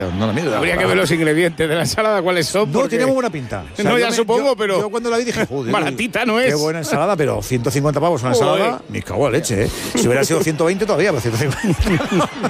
Una mierda. Habría que ver los ingredientes de la ensalada, cuáles son. No, tiene muy buena pinta. O sea, no, ya supongo, pero. Yo cuando la vi dije, joder. Baratita no es. Qué buena ensalada, pero 150 pavos una ensalada. Me cago en leche, ¿eh? Si hubiera sido 120 todavía, pero 150.